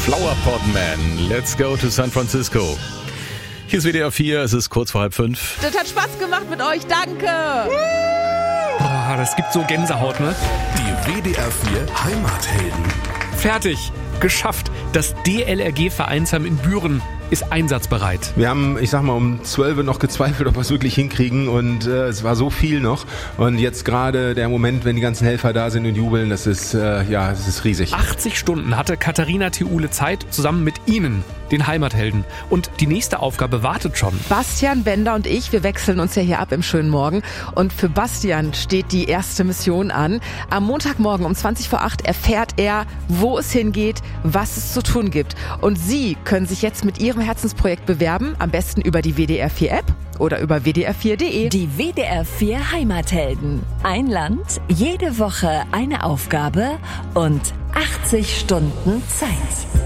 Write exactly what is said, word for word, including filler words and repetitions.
Flower Pot Man, let's go to San Francisco. Hier ist W D R vier, es ist kurz vor halb fünf. Das hat Spaß gemacht mit euch, danke. Oh, das gibt so Gänsehaut, ne? Die W D R vier Heimathelden. Fertig, geschafft. Das D L R G-Vereinsheim in Büren ist einsatzbereit. Wir haben, ich sag mal, um zwölf noch gezweifelt, ob wir es wirklich hinkriegen und äh, es war so viel noch und jetzt gerade der Moment, wenn die ganzen Helfer da sind und jubeln, das ist, äh, ja, das ist riesig. achtzig Stunden hatte Katharina Thiule Zeit, zusammen mit Ihnen, den Heimathelden. Und die nächste Aufgabe wartet schon. Bastian, Bender und ich, wir wechseln uns ja hier ab im schönen Morgen. Und für Bastian steht die erste Mission an. Am Montagmorgen um zwanzig vor acht erfährt er, wo es hingeht, was es zu tun gibt. Und Sie können sich jetzt mit Ihrem Herzensprojekt bewerben, am besten über die W D R vier App oder über w d r vier punkt d e. Die W D R vier Heimathelden. Ein Land, jede Woche eine Aufgabe und achtzig Stunden Zeit.